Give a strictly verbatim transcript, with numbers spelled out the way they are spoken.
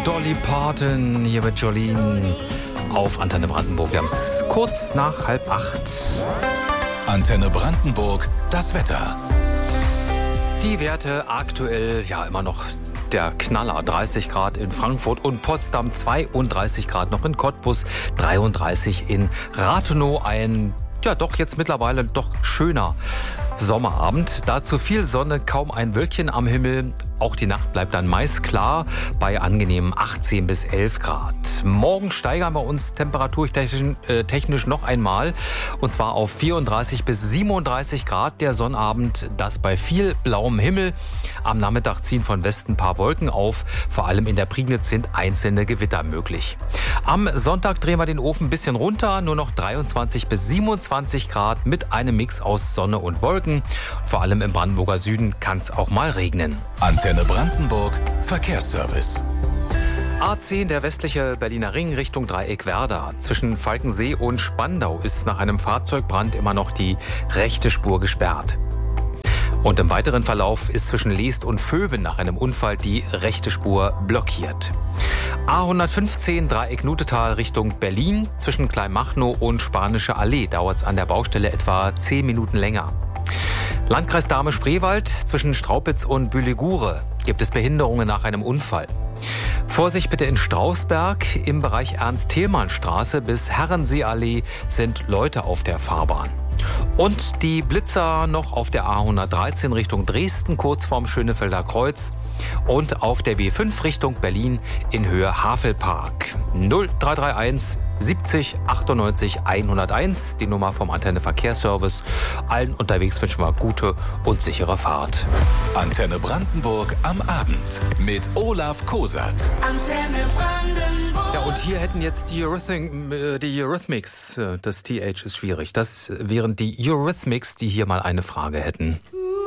Dolly Parton hier mit Jolene auf Antenne Brandenburg. Wir haben es kurz nach halb acht. Antenne Brandenburg, das Wetter. Die Werte aktuell ja immer noch der Knaller. dreißig Grad in Frankfurt und Potsdam, zweiunddreißig Grad noch in Cottbus, dreiunddreißig in Rathenow. Ein ja doch jetzt mittlerweile doch schöner Sommerabend. Dazu viel Sonne, kaum ein Wölkchen am Himmel. Auch die Nacht bleibt dann meist klar bei angenehmen achtzehn bis elf Grad. Morgen steigern wir uns temperaturtechnisch äh, technisch noch einmal. Und zwar auf vierunddreißig bis siebenunddreißig Grad der Sonnabend. Das bei viel blauem Himmel. Am Nachmittag ziehen von Westen ein paar Wolken auf. Vor allem in der Prignitz sind einzelne Gewitter möglich. Am Sonntag drehen wir den Ofen ein bisschen runter. Nur noch dreiundzwanzig bis siebenundzwanzig Grad mit einem Mix aus Sonne und Wolken. Vor allem im Brandenburger Süden kann es auch mal regnen. Antenne Brandenburg, Verkehrsservice. A zehn, der westliche Berliner Ring Richtung Dreieck-Werder. Zwischen Falkensee und Spandau ist nach einem Fahrzeugbrand immer noch die rechte Spur gesperrt. Und im weiteren Verlauf ist zwischen Leest und Vöben nach einem Unfall die rechte Spur blockiert. A hundertfünfzehn, Dreieck Nutetal Richtung Berlin. Zwischen Kleinmachnow und Spanische Allee dauert es an der Baustelle etwa zehn Minuten länger. Landkreis Dahme-Spreewald, zwischen Straupitz und Bühlegure gibt es Behinderungen nach einem Unfall. Vorsicht bitte in Strausberg. Im Bereich Ernst-Thälmann-Straße bis Herrensee-Allee sind Leute auf der Fahrbahn. Und die Blitzer noch auf der A hundertdreizehn Richtung Dresden, kurz vorm Schönefelder Kreuz. Und auf der B fünf Richtung Berlin in Höhe Havelpark. null drei drei eins siebzig achtundneunzig hunderteins, die Nummer vom Antenne Verkehrsservice. Allen unterwegs wünschen wir gute und sichere Fahrt. Antenne Brandenburg am Abend mit Olaf Kosat. Antenne Brandenburg. Ja, und hier hätten jetzt die, Eurythmi- äh, die Eurythmics, äh, das T H ist schwierig, das wären die Eurythmics, die hier mal eine Frage hätten.